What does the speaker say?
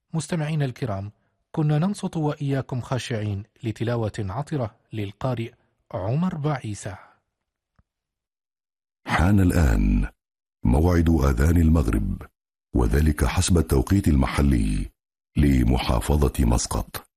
مستمعين الكرام، كنا ننصت وإياكم خاشعين لتلاوة عطرة للقارئ عمر بعيسى. حان الآن موعد آذان المغرب، وذلك حسب التوقيت المحلي لمحافظة مسقط.